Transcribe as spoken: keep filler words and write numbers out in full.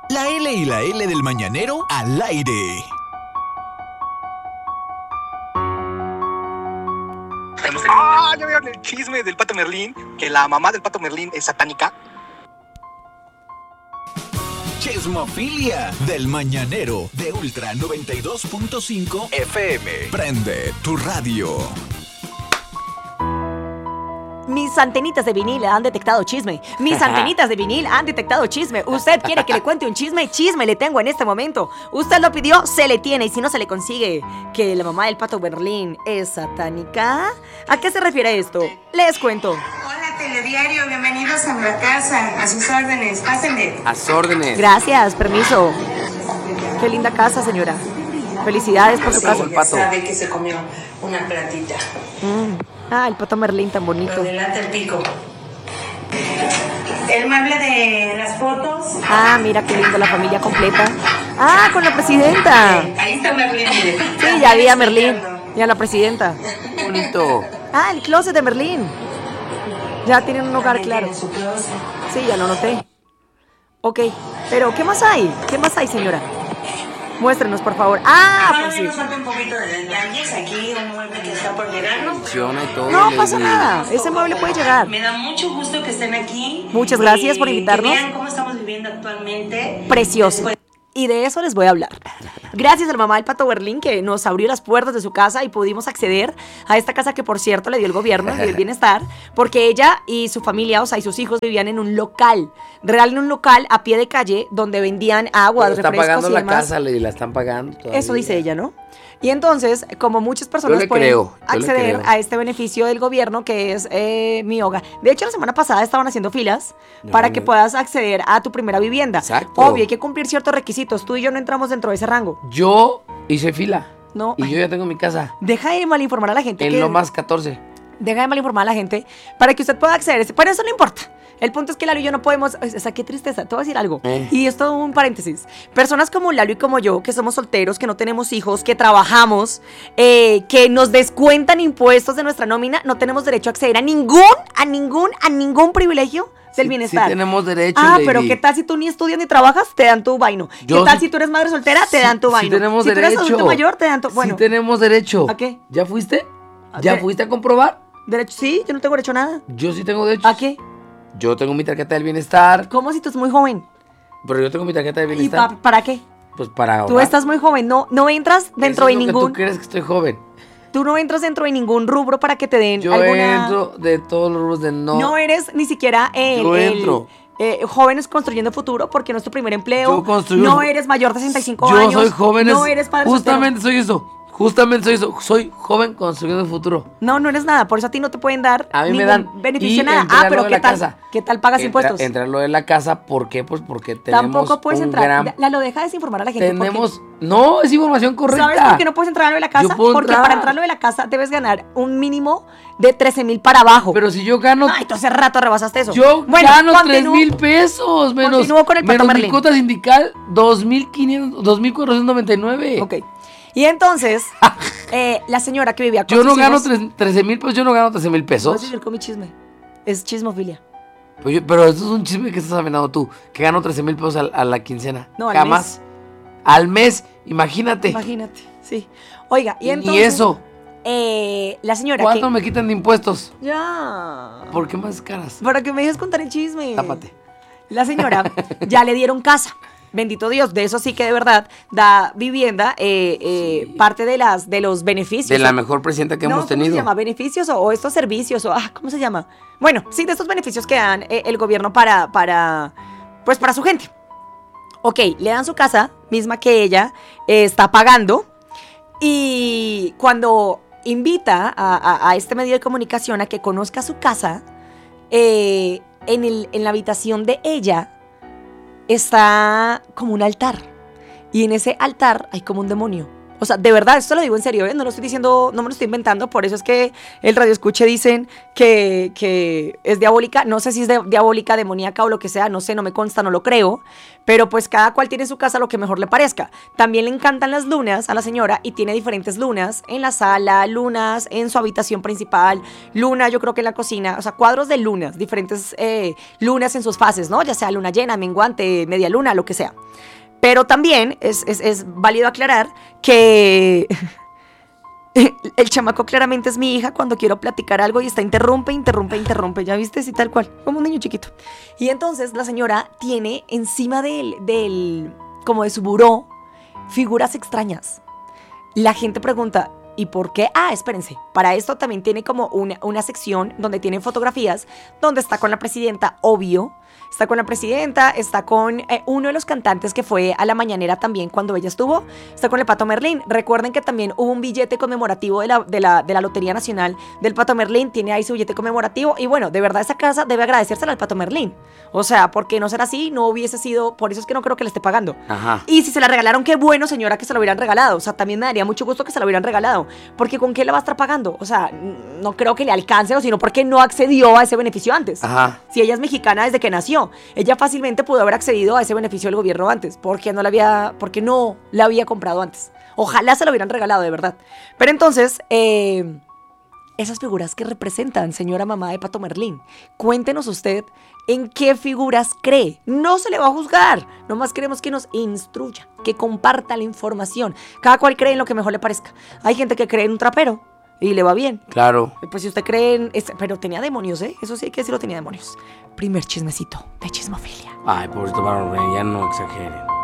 La L y la L del Mañanero al aire. Ah, ya vieron el chisme del Pato Merlín, que la mamá del Pato Merlín es satánica. Chismofilia del Mañanero de Ultra noventa y dos punto cinco F M. Prende tu radio. Mis antenitas de vinil han detectado chisme. Mis antenitas de vinil han detectado chisme. ¿Usted quiere que le cuente un chisme? Chisme le tengo en este momento. Usted lo pidió, se le tiene. Y si no se le consigue que la mamá del Pato Merlín es satánica, ¿a qué se refiere esto? Les cuento. Hola, Telediario. Bienvenidos a la casa. A sus órdenes. Pásenle. A sus órdenes. Gracias, permiso. Qué linda casa, señora. Felicidades por su casa. Ya sabe que se comió una platita. Mm. Ah, el Pato Merlín tan bonito. Lo delata el pico. El mueble de las fotos. Ah, mira qué lindo, la familia completa. Ah, con la presidenta. Ahí está Merlín, mire. Sí, ya vi a Merlín y a la presidenta. Bonito. Ah, el closet de Merlín. Ya tienen un hogar claro. Su closet. Sí, ya lo noté. Ok, pero ¿qué más hay? ¿Qué más hay, señora? Muéstrenos, por favor. Ah, pues sí. Nos falta un poquito de detalles. Aquí un mueble que está por llegar. Funciona y todo. No le pasa digo. nada. Ese mueble puede llegar. Me da mucho gusto que estén aquí. Muchas gracias por invitarnos. Que vean cómo estamos viviendo actualmente. Precioso. Y de eso les voy a hablar. Gracias a la mamá del Pato Merlín que nos abrió las puertas de su casa y pudimos acceder a esta casa que, por cierto, le dio el gobierno, le dio el bienestar, porque ella y su familia, o sea, y sus hijos vivían en un local, real en un local a pie de calle donde vendían agua, Pero está refrescos pagando y la demás. casa, le la están pagando todavía. Eso dice ella, ¿no? Y entonces, como muchas personas Yo le pueden creo, yo le acceder creo. a este beneficio del gobierno que es eh, Mi Hogar. De hecho, la semana pasada estaban haciendo filas No, para no. que puedas acceder a tu primera vivienda. Exacto. Obvio, hay que cumplir ciertos requisitos. Tú y yo no entramos dentro de ese rango. Yo hice fila. No. Y yo ya tengo mi casa. Deja de malinformar a la gente. En que- lo más catorce. Deja de malinformar a la gente para que usted pueda acceder. Pero eso no importa. El punto es que Lalo y yo no podemos... O sea, qué tristeza. Te voy a decir algo. Eh. Y esto un paréntesis. Personas como Lalo y como yo, que somos solteros, que no tenemos hijos, que trabajamos, eh, que nos descuentan impuestos de nuestra nómina, no tenemos derecho a acceder a ningún, a ningún, a ningún privilegio del Sí, bienestar. sí tenemos derecho, Ah, lady. pero ¿qué tal si tú ni estudias ni trabajas? Te dan tu vaino. Yo ¿Qué tal sí- si tú eres madre soltera? Te Sí, dan tu sí vaino. tenemos si tú eres derecho. adulto mayor, te dan tu... Bueno, Sí tenemos derecho. ¿A qué? ¿Ya fuiste? ¿A ¿Ya qué? fuiste a comprobar? derecho, sí, yo no tengo derecho a nada. Yo sí tengo derecho. ¿A qué? Yo tengo mi tarjeta del bienestar. ¿Cómo si tú eres muy joven? Pero yo tengo mi tarjeta del ¿Y bienestar. pa- para qué? Pues para Tú ahorrar. estás muy joven, no, no entras dentro Eso es de lo que ningún... tú crees que estoy joven. Tú no entras dentro de ningún rubro para que te den Yo alguna... entro de todos los rubros de no. No eres ni siquiera el... Yo el, entro. eh, jóvenes construyendo futuro porque no es tu primer empleo. Yo construyo- No eres mayor de sesenta y cinco Yo años. soy joven. No eres padre Justamente soy eso. Justamente soy eso. Soy joven construyendo el futuro. soltero. No, no eres nada. Por eso a ti no te pueden dar A mí ningún me dan. beneficio y nada. entrar Ah, lo pero de ¿qué la tal? casa. ¿Qué tal pagas Entra- impuestos? Entrar lo de la casa. ¿Por qué? Pues porque tenemos Tampoco puedes un entrar. gran... La lo deja desinformar a la gente. porque- Tenemos... No, es información correcta. ¿Sabes por qué no puedes entrar a lo de la casa? Yo puedo Porque entrar. para entrar a lo de la casa debes ganar un mínimo de trece mil para abajo. Pero si yo gano... Ay, tú hace rato rebasaste eso. Yo Bueno, gano tres continúo. mil pesos. Menos, Continúo con el Pato menos mi Merlín. cuota sindical, dos mil quinientos, dos mil cuatrocientos noventa y nueve. Ok. Y entonces, eh, la señora que vivía con Yo no sus gano hijos- trece mil pesos, yo no gano trece mil Voy a pesos. seguir con mi chisme. Es chismofilia. Pero, yo- pero eso es un chisme que estás aventando tú, que gano trece mil pesos a, a la quincena. No, al Jamás. Al mes, imagínate. Imagínate, sí. Oiga, y Y entonces... eso, Eh, la señora ¿cuánto que... me quitan de impuestos? Ya. ¿Por qué más caras? Para que me dejes contar el chisme. Tápate. La señora ya le dieron casa. Bendito Dios, de eso sí que de verdad da vivienda, eh, eh, parte de las de los beneficios. De la mejor presidenta que No, hemos ¿cómo tenido. se llama? ¿Beneficios o, o estos servicios? O, ah, ¿cómo se llama? Bueno, sí, de estos beneficios que dan eh, el gobierno para, para, pues para su gente. Ok, le dan su casa, misma que ella eh, está pagando. Y cuando invita a, a- a este medio de comunicación a que conozca su casa, eh, en, el, en la habitación de ella está como un altar. Y en ese altar hay como un demonio. O sea, de verdad, esto lo digo en serio, ¿eh? No lo estoy diciendo, no me lo estoy inventando, por eso es que el radio escuche dicen que, que es diabólica, no sé si es de, diabólica, demoníaca o lo que sea, no sé, no me consta, no lo creo, pero pues cada cual tiene en su casa lo que mejor le parezca. También le encantan las lunas a la señora y tiene diferentes lunas en la sala, lunas en su habitación principal, luna yo creo que en la cocina, o sea, cuadros de lunas, diferentes eh, lunas en sus fases, ¿no? Ya sea luna llena, menguante, media luna, lo que sea. Pero también es, es, es válido aclarar que el chamaco claramente es mi hija cuando quiero platicar algo y está interrumpe, interrumpe, interrumpe. ¿Ya viste? Sí, tal cual, como un niño chiquito. Y entonces la señora tiene encima del, del como de su buró, figuras extrañas. La gente pregunta, ¿y por qué? Ah, espérense, para esto también tiene como una, una sección donde tienen fotografías, donde está con la presidenta, obvio. Está con la presidenta, está con eh, uno de los cantantes que fue a la mañanera también cuando ella estuvo, está con el Pato Merlín. Recuerden que también hubo un billete conmemorativo de la, de la, de la Lotería Nacional del Pato Merlín, tiene ahí su billete conmemorativo y bueno, de verdad esa casa debe agradecérsela al Pato Merlín. O sea, porque no ser así, no hubiese sido, por eso es que no creo que le esté pagando. Ajá. Y si se la regalaron, qué bueno, señora, que se la hubieran regalado. O sea, también me daría mucho gusto que se la hubieran regalado, porque ¿con qué la va a estar pagando? O sea, no creo que le alcance, o sino porque no accedió a ese beneficio antes. Ajá. Si ella es mexicana desde que nació, ella fácilmente pudo haber accedido a ese beneficio del gobierno antes. ¿Por qué no la había, por qué no la había comprado antes? Ojalá se lo hubieran regalado, de verdad. Pero entonces, eh, esas figuras que representan, señora mamá de Pato Merlín, cuéntenos usted en qué figuras cree. No se le va a juzgar, nomás queremos que nos instruya, que comparta la información. Cada cual cree en lo que mejor le parezca. Hay gente que cree en un trapero y le va bien. Claro. Pues si usted cree en... Este, pero tenía demonios, ¿eh? Eso sí hay que decirlo, tenía demonios. Primer chismecito de Chismofilia. Ay, pobrecito varón, ya no exageren.